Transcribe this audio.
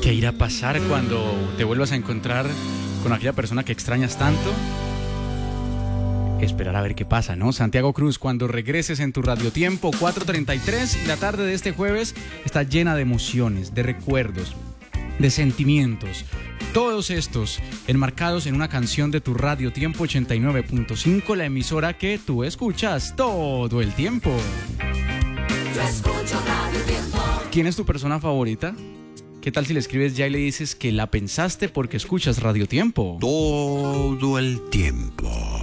¿Qué irá a pasar cuando te vuelvas a encontrar con aquella persona que extrañas tanto? Esperar a ver qué pasa, ¿no? Santiago Cruz, cuando regreses en tu radiotiempo, 4:33, y la tarde de este jueves está llena de emociones, de recuerdos, de sentimientos. Todos estos enmarcados en una canción de tu radiotiempo 89.5, la emisora que tú escuchas todo el tiempo. Yo escucho Radio Tiempo. ¿Quién es tu persona favorita? ¿Qué tal si le escribes ya y le dices que la pensaste porque escuchas Radio Tiempo? Todo el tiempo.